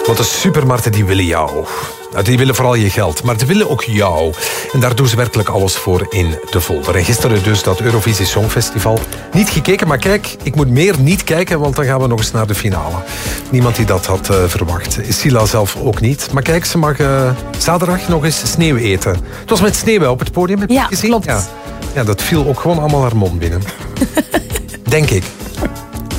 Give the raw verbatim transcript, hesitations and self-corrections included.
Want de supermarkten die willen jou. Die willen vooral je geld, maar die willen ook jou. En daar doen ze werkelijk alles voor in de folder. En gisteren dus dat Eurovisie Songfestival. Niet gekeken, maar kijk, ik moet meer niet kijken, want dan gaan we nog eens naar de finale. Niemand die dat had uh, verwacht. Sila zelf ook niet. Maar kijk, ze mag uh, zaterdag nog eens sneeuw eten. Het was met sneeuw op het podium, heb je ja, gezien? Klopt. Ja, klopt. Ja, dat viel ook gewoon allemaal haar mond binnen. Denk ik.